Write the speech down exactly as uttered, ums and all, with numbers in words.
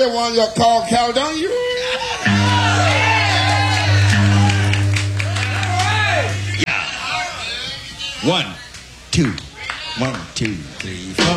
play one you call Caledonia? One, two, one, two, three, four.